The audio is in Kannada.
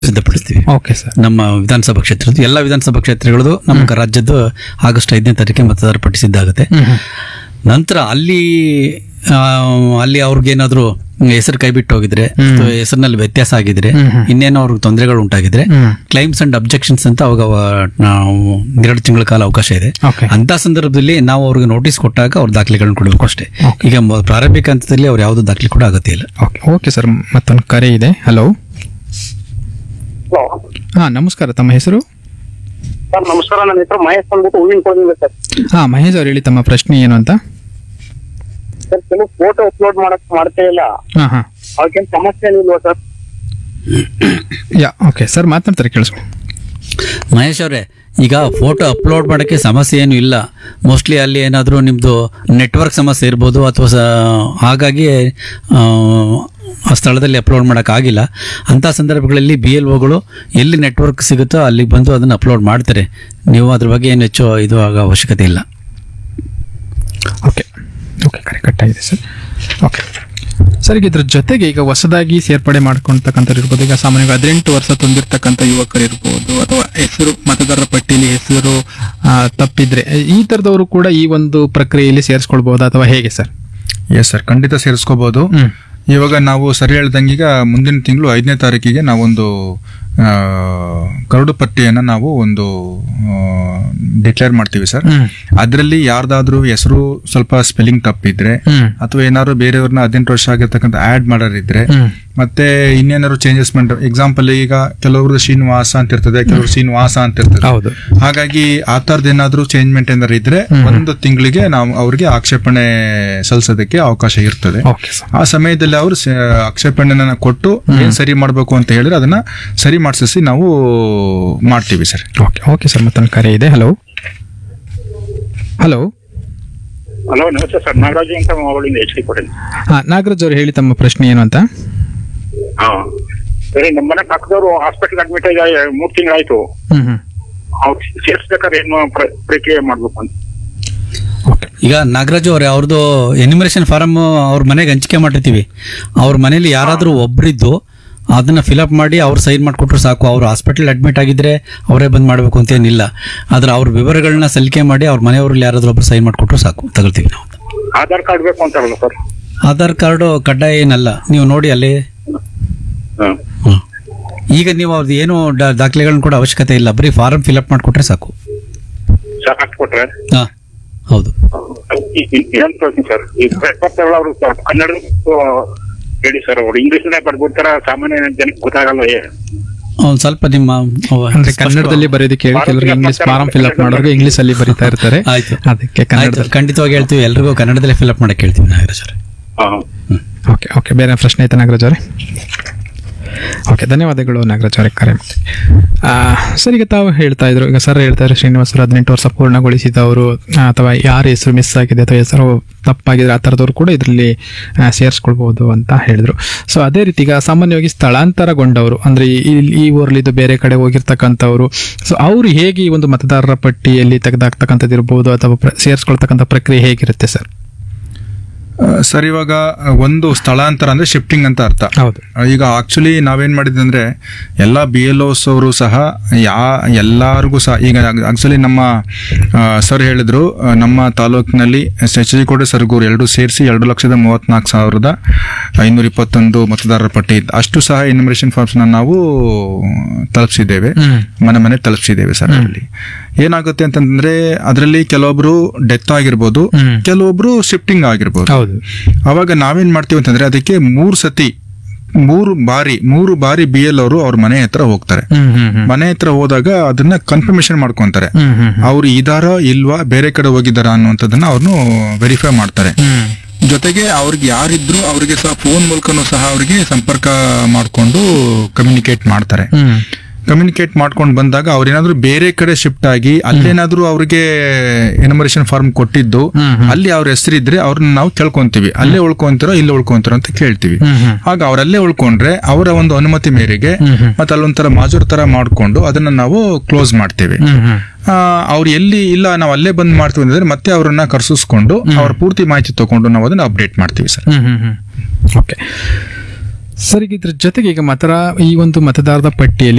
ಸಿದ್ಧಪಡಿಸ್ತೀವಿ. Okay sir. ನಮ್ಮ ವಿಧಾನಸಭಾ ಕ್ಷೇತ್ರದ ಎಲ್ಲ ವಿಧಾನಸಭಾ ಕ್ಷೇತ್ರಗಳದು ನಮ್ಮ ರಾಜ್ಯದ್ದು ಆಗಸ್ಟ್ 5ನೇ ತಾರೀಕಿಗೆ ಮತದಾರ ಪಟ್ಟಿ ಸಿದ್ಧ ಆಗುತ್ತೆ. ನಂತರ ಅಲ್ಲಿ ಅವ್ರಿಗೇನಾದ್ರು ಹೆಸರು ಕೈ ಬಿಟ್ಟು ಹೋಗಿದ್ರೆ, ಹೆಸರಿನಲ್ಲಿ ವ್ಯತ್ಯಾಸ ಆಗಿದ್ರೆ, ಇನ್ನೇನೋ ಅವ್ರಿಗೆ ತೊಂದರೆಗಳು ಉಂಟಾಗಿದ್ರೆ ಕ್ಲೈಮ್ಸ್ ಅಂಡ್ ಅಬ್ಜೆಕ್ಷನ್ಸ್ ಅಂತ ಅವಾಗ ನಾವು 2 ತಿಂಗಳ ಕಾಲ ಅವಕಾಶ ಇದೆ. ಅಂತ ಸಂದರ್ಭದಲ್ಲಿ ನಾವು ಅವ್ರಿಗೆ ನೋಟಿಸ್ ಕೊಟ್ಟಾಗ ಅವ್ರ ದಾಖಲೆಗಳನ್ನ ಕೊಡಬೇಕು ಅಷ್ಟೇ. ಈಗ ಪ್ರಾರಂಭಿಕ ಹಂತದಲ್ಲಿ ಅವ್ರು ಯಾವ್ದು ದಾಖಲೆ ಕೂಡ ಅಗತ್ಯ ಇಲ್ಲ. ಓಕೆ ಸರ್, ಮತ್ತೊಂದು ಕರೆ ಇದೆ. ಹಲೋ. ಹಾ, ನಮಸ್ಕಾರ. ತಮ್ಮ ಹೆಸರು? ಸರ್ ನಮಸ್ಕಾರ, ನನ್ನ ಹೆಸರು ಮಹೇಶ್ ಅಂದ್ಬಿಟ್ಟು ಹೂವಿನ ಕೋಡಿಂದ ಸರ್. ಹಾ, ಮಹೇಶ್ ಅವ್ರು ಹೇಳಿ, ತಮ್ಮ ಪ್ರಶ್ನೆ ಏನು ಅಂತ. ಸರ್, ಕೆಲವು ಫೋಟೋ ಅಪ್ಲೋಡ್ ಮಾಡ್ತಾ ಇಲ್ಲ, ಅದಕ್ಕೇನು ಸಮಸ್ಯೆ ಏನಿಲ್ವಾ ಸರ್? ಓಕೆ ಸರ್, ಮಾತನಾಡ್ತಾರೆ, ಕೇಳಿಸ್ಕೊ. ಮಹೇಶ್ ಅವರೇ, ಈಗ ಫೋಟೋ ಅಪ್ಲೋಡ್ ಮಾಡೋಕ್ಕೆ ಸಮಸ್ಯೆ ಏನು ಇಲ್ಲ. ಮೋಸ್ಟ್ಲಿ ಅಲ್ಲಿ ಏನಾದರೂ ನಿಮ್ಮದು ನೆಟ್ವರ್ಕ್ ಸಮಸ್ಯೆ ಇರ್ಬೋದು, ಅಥವಾ ಹಾಗಾಗಿ ಆ ಸ್ಥಳದಲ್ಲಿ ಅಪ್ಲೋಡ್ ಮಾಡೋಕ್ಕಾಗಿಲ್ಲ. ಅಂಥ ಸಂದರ್ಭಗಳಲ್ಲಿ BLOಗಳು ಎಲ್ಲಿ ನೆಟ್ವರ್ಕ್ ಸಿಗುತ್ತೋ ಅಲ್ಲಿಗೆ ಬಂದು ಅದನ್ನು ಅಪ್ಲೋಡ್ ಮಾಡ್ತಾರೆ. ನೀವು ಅದ್ರ ಬಗ್ಗೆ ಏನು ಹೆಚ್ಚು ಇದು ಆಗೋ ಅವಶ್ಯಕತೆ ಇಲ್ಲ. ಓಕೆ ಓಕೆ, ಕರೆಕ್ಟ್ ಆಗಿದೆ ಸರ್. ಓಕೆ ಸರ್, ಈಗ ಇದ್ರ ಜೊತೆಗೆ ಈಗ ಹೊಸದಾಗಿ ಸೇರ್ಪಡೆ ಮಾಡ್ಕೊಳ್ತಕ್ಕಂಥ ಇರ್ಬೋದು, ಈಗ ಸಾಮಾನ್ಯವಾಗಿ 18 ವರ್ಷ ತುಂಬಿರ್ತಕ್ಕಂಥ ಯುವಕರು ಇರ್ಬೋದು, ಅಥವಾ ಹೆಸರು ಮತದಾರರ ಪಟ್ಟಿಯಲ್ಲಿ ಹೆಸರು ತಪ್ಪಿದ್ರೆ ಈ ಥರದವರು ಕೂಡ ಈ ಒಂದು ಪ್ರಕ್ರಿಯೆಯಲ್ಲಿ ಸೇರಿಸ್ಕೊಳ್ಬಹುದಾ ಅಥವಾ ಹೇಗೆ ಸರ್? ಎಸ್ ಸರ್, ಖಂಡಿತ ಸೇರಿಸ್ಕೋಬಹುದು. ಇವಾಗ ನಾವು ಸರಿ ಹೇಳ್ದಂಗೆ ಈಗ ಮುಂದಿನ ತಿಂಗಳು 5ನೇ ತಾರೀಕಿಗೆ ನಾವೊಂದು ಕರಡು ಪಟ್ಟಿಯನ್ನು ನಾವು ಒಂದು ಡಿಕ್ಲೇರ್ ಮಾಡ್ತೀವಿ ಸರ್. ಅದರಲ್ಲಿ ಯಾರ್ದಾದ್ರೂ ಹೆಸರು ಸ್ವಲ್ಪ ಸ್ಪೆಲ್ಲಿಂಗ್ ತಪ್ಪಿದ್ರೆ, ಅಥವಾ ಏನಾದ್ರು ಬೇರೆಯವ್ರನ್ನ 18 ವರ್ಷ ಆಗಿರ್ತಕ್ಕಂಥ ಆಡ್ ಮಾಡೋರಿದ್ರೆ, ಮತ್ತೆ ಇನ್ನೇನಾದ್ರು ಚೇಂಜಸ್ ಎಕ್ಸಾಂಪಲ್ ಈಗ ಕೆಲವರು ಶ್ರೀನಿವಾಸ ಅಂತ ಇರ್ತದೆ, ಕೆಲವರು ಶ್ರೀನಿವಾಸ ಅಂತ ಇರ್ತದೆ. ಹಾಗಾಗಿ ಆ ತರದ್ ಏನಾದ್ರು ಚೇಂಜ್ಮೆಂಟ್ ಏನಾದ್ರು ಇದ್ರೆ 1 ತಿಂಗಳಿಗೆ ನಾವು ಅವ್ರಿಗೆ ಆಕ್ಷೇಪಣೆ ಸಲ್ಲಿಸೋದಕ್ಕೆ ಅವಕಾಶ ಇರ್ತದೆ. ಆ ಸಮಯದಲ್ಲಿ ಅವರು ಆಕ್ಷೇಪಣೆನ ಕೊಟ್ಟು ಏನ್ ಸರಿ ಮಾಡ್ಬೇಕು ಅಂತ ಹೇಳಿದ್ರೆ ಅದನ್ನ ಸರಿ ಮಾಡಿಸಿ ನಾವು ಮಾಡ್ತೀವಿ ಸರ್. ಓಕೆ ಸರ್, ಮತ್ತೊಂದು ಕರೆ ಇದೆ. ಹಲೋ. ಹಲೋ. ಹಲೋ, ನಮಸ್ತೆ ಸರ್. ನಾಗರಾಜ್ ಅಂತ ಅವಳಿಂದ HD ಕೊಡಿ. ಹಾ, ನಾಗರಾಜ್ ಅವರು ಹೇಳಿ, ತಮ್ಮ ಪ್ರಶ್ನೆ ಏನು ಅಂತ. ಸರಿ, ನಮ್ಮ ಮನೆ ಪಕ್ಕದವರು ಹಾಸ್ಪಿಟಲ್ ಅಡ್ಮಿಟ್ ಆಗಿ 3 ತಿಂಗಳಾಯ್ತು. ಅವ್ರು ಸೇರ್ಸ್ಬೇಕಾದ್ರೆ ಏನು ಪ್ರಕ್ರಿಯೆ ಮಾಡ್ಬೇಕು ಅಂತ. ಈಗ ನಾಗರಾಜು ಅವ್ರೆ, ಅವ್ರದ್ದು ಎನ್ಯುಮರೇಷನ್ ಫಾರಮ್ ಅವ್ರ ಮನೆಗೆ ಹಂಚಿಕೆ ಮಾಡಿರ್ತೀವಿ. ಅವ್ರ ಮನೇಲಿ ಯಾರಾದ್ರೂ ಒಬ್ರಿದ್ದು ಅದನ್ನ ಫಿಲಪ್ ಮಾಡಿ ಅವ್ರು ಸೈನ್ ಮಾಡಿಕೊಟ್ರು ಸಾಕು. ಅವ್ರು ಹಾಸ್ಪಿಟಲ್ ಅಡ್ಮಿಟ್ ಆಗಿದ್ರೆ ಅವರೇ ಬಂದ್ ಮಾಡಬೇಕು ಅಂತ ಏನಿಲ್ಲ. ಆದ್ರೆ ಅವ್ರ ವಿವರಗಳನ್ನ ಸಲ್ಲಿಕೆ ಮಾಡಿ ಅವ್ರ ಮನೆಯವ್ರಲ್ಲಿ ಯಾರಾದ್ರೂ ಒಬ್ರು ಸೈನ್ ಮಾಡಿಕೊಟ್ರು ಸಾಕು, ತಗೊಳ್ತೀವಿ ನಾವು. ಆಧಾರ್ ಕಾರ್ಡ್ ಬೇಕು ಅಂತಾರಲ್ಲ ಸರ್? ಆಧಾರ್ ಕಾರ್ಡು ಕಡ್ಡಾಯ ಏನಲ್ಲ, ನೀವು ನೋಡಿ ಅಲ್ಲಿ. ಈಗ ನೀವು ಅವ್ರದ್ದು ಏನು ದಾಖಲೆಗಳನ್ನ ಕೂಡ ಅವಶ್ಯಕತೆ ಇಲ್ಲ, ಬರೀ ಫಾರಂ ಫಿಲಪ್ ಮಾಡಿಕೊಟ್ರೆ ಸಾಕು. ಕೊಟ್ರೆ? ಹಾ, ಹೌದು. ಸರ್, ಈ ಪೇಪರ್ ಅವರು ಕನ್ನಡ ಹೇಳಿ ಸರ್, ಅವರು ಇಂಗ್ಲಿಷ್ನೇ ಬರ್ಬಿಡ್ತಾರ, ಸಾಮಾನ್ಯ ಜನಕ್ಕೆ ಗೊತ್ತಾಗಲ್ಲ. ಒಂದ್ ಸ್ವಲ್ಪ ನಿಮ್ಮ ಅಂದ್ರೆ ಕನ್ನಡದಲ್ಲಿ ಬರೆಯೋದಕ್ಕೆ ಹೇಳಿ, ಕೆಲವರಿಗೆ ಇಂಗ್ಲಿಷ್ ಫಾರಂ ಫಿಲ್ಅಪ್ ಮಾಡೋರಿಗೆ ಇಂಗ್ಲಿಷ್ ಅಲ್ಲಿ ಬರೀತಾ ಇರ್ತಾರೆ. ಆಯ್ತು, ಅದಕ್ಕೆ ಖಂಡಿತವಾಗಿ ಹೇಳ್ತೀವಿ, ಎಲ್ರಿಗೂ ಕನ್ನಡದಲ್ಲೇ ಫಿಲ್ಅಪ್ ಮಾಡಕ್ಕೆ ಹೇಳ್ತೀವಿ ನಾಗರಾಜ್ ಅವರೇ. ಓಕೆ ಓಕೆ, ಬೇರೆ ಪ್ರಶ್ನೆ ಐತೆ ನಾಗರಾಜ್ ಅವರೇ? ಓಕೆ, ಧನ್ಯವಾದಗಳು ನಾಗರಾಜ್ ಅವರೇ, ಕರೆ ಮಾಡಿ. ಸರ್, ಈಗ ತಾವು ಹೇಳ್ತಾ ಇದ್ರು, ಈಗ ಸರ್ ಹೇಳ್ತಾ ಇದ್ರು ಶ್ರೀನಿವಾಸರು 18 ವರ್ಷ ಪೂರ್ಣಗೊಳಿಸಿದವರು, ಅಥವಾ ಯಾರ ಹೆಸರು ಮಿಸ್ ಆಗಿದೆ ಅಥವಾ ಹೆಸರು ತಪ್ಪಾಗಿದ್ರೆ ಆ ಥರದವ್ರು ಕೂಡ ಇದರಲ್ಲಿ ಸೇರಿಸ್ಕೊಳ್ಬಹುದು ಅಂತ ಹೇಳಿದ್ರು. ಸೊ ಅದೇ ರೀತಿ ಈಗ ಸಾಮಾನ್ಯವಾಗಿ ಸ್ಥಳಾಂತರಗೊಂಡವರು, ಅಂದ್ರೆ ಈ ಊರಲ್ಲಿದ್ದು ಬೇರೆ ಕಡೆ ಹೋಗಿರ್ತಕ್ಕಂಥವ್ರು, ಸೊ ಅವರು ಹೇಗೆ ಈ ಒಂದು ಮತದಾರರ ಪಟ್ಟಿಯಲ್ಲಿ ತೆಗೆದಾಕ್ತಕ್ಕಂಥದ್ದು ಇರ್ಬೋದು, ಅಥವಾ ಸೇರಿಸ್ಕೊಳ್ತಕ್ಕಂಥ ಪ್ರಕ್ರಿಯೆ ಹೇಗಿರುತ್ತೆ ಸರ್? ಸರ್, ಇವಾಗ ಒಂದು ಸ್ಥಳಾಂತರ ಅಂದ್ರೆ ಶಿಫ್ಟಿಂಗ್ ಅಂತ ಅರ್ಥ. ಈಗ ಆಕ್ಚುಲಿ ನಾವೇನ್ ಮಾಡಿದ್ವಿ ಅಂದ್ರೆ ಎಲ್ಲ BLOs ಅವರು ಸಹ ಎಲ್ಲಾರ್ಗೂ ಸಹ ಈಗ ಆಕ್ಚುಲಿ ನಮ್ಮ ಸರ್ ಹೇಳಿದ್ರು, ನಮ್ಮ ತಾಲೂಕಿನಲ್ಲಿ HG ಸರಗೂರು 2 ಸೇರಿಸಿ 2,34,521 ಮತದಾರರ ಪಟ್ಟಿ ಇತ್ತು. ಅಷ್ಟು ಸಹ ಎನ್ಯುಮರೇಷನ್ ಫಾರ್ಮ್ಸ್ ನಾವು ತಲುಪಿಸಿದ್ದೇವೆ, ಮನೆ ತಲುಪಿಸಿದ್ದೇವೆ ಸರ್. ಅಲ್ಲಿ ಏನಾಗುತ್ತೆ ಅಂತಂದ್ರೆ ಅದರಲ್ಲಿ ಕೆಲವೊಬ್ರು ಡೆತ್ ಆಗಿರ್ಬೋದು, ಕೆಲವೊಬ್ರು ಶಿಫ್ಟಿಂಗ್ ಆಗಿರ್ಬೋದು. ಅವಾಗ ನಾವೇನ್ ಮಾಡ್ತೀವಿ ಅಂತಂದ್ರೆ ಅದಕ್ಕೆ 3 ಬಾರಿ BL ಅವರು ಅವ್ರ ಮನೆ ಹತ್ರ ಹೋಗ್ತಾರೆ. ಮನೆ ಹತ್ರ ಹೋದಾಗ ಅದನ್ನ ಕನ್ಫರ್ಮೇಶನ್ ಮಾಡ್ಕೊಂತಾರೆ, ಅವ್ರು ಇದಾರೋ ಇಲ್ವಾ, ಬೇರೆ ಕಡೆ ಹೋಗಿದಾರ ಅನ್ನುವಂಥದ್ದನ್ನ ಅವ್ರನ್ನು ವೆರಿಫೈ ಮಾಡ್ತಾರೆ. ಜೊತೆಗೆ ಅವ್ರಿಗೆ ಯಾರಿದ್ರು ಅವ್ರಿಗೆ ಸಹ ಫೋನ್ ಮೂಲಕನೂ ಸಹ ಅವ್ರಿಗೆ ಸಂಪರ್ಕ ಮಾಡ್ಕೊಂಡು ಕಮ್ಯುನಿಕೇಟ್ ಮಾಡ್ತಾರೆ. ಕಮ್ಯುನಿಕೇಟ್ ಮಾಡ್ಕೊಂಡು ಬಂದಾಗ ಅವ್ರೇನಾದ್ರು ಬೇರೆ ಕಡೆ ಶಿಫ್ಟ್ ಆಗಿ ಅಲ್ಲೇನಾದ್ರು ಅವ್ರಿಗೆ ಎನ್ಯುಮರೇಷನ್ ಫಾರ್ಮ್ ಕೊಟ್ಟಿದ್ದು ಅಲ್ಲಿ ಅವ್ರ ಹೆಸರಿದ್ರೆ ಅವ್ರನ್ನ ನಾವು ಕೇಳ್ಕೊಂತೀವಿ, ಅಲ್ಲೇ ಉಳ್ಕೊಂತಿರೋ ಇಲ್ಲಿ ಉಳ್ಕೊಂತಿರೋ ಅಂತ ಕೇಳ್ತೀವಿ. ಆಗ ಅವ್ರಲ್ಲೇ ಉಳ್ಕೊಂಡ್ರೆ ಅವರ ಒಂದು ಅನುಮತಿ ಮೇರೆಗೆ ಮತ್ತೆ ಅಲ್ಲೊಂಥರ ಮಾಜೂರ್ ತರ ಮಾಡ್ಕೊಂಡು ಅದನ್ನ ನಾವು ಕ್ಲೋಸ್ ಮಾಡ್ತೇವೆ. ಅವ್ರು ಎಲ್ಲಿ ಇಲ್ಲ ನಾವು ಅಲ್ಲೇ ಬಂದ್ ಮಾಡ್ತೀವಿ ಅಂದ್ರೆ ಮತ್ತೆ ಅವ್ರನ್ನ ಕರ್ಸಿಸ್ಕೊಂಡು ಅವ್ರ ಪೂರ್ತಿ ಮಾಹಿತಿ ತಗೊಂಡು ನಾವು ಅದನ್ನ ಅಪ್ಡೇಟ್ ಮಾಡ್ತೀವಿ ಸರ್. ಓಕೆ ಸರ್, ಈಗ ಇದ್ರ ಜೊತೆಗೆ ಈಗ ಈ ಒಂದು ಮತದಾರರ ಪಟ್ಟಿಯಲ್ಲಿ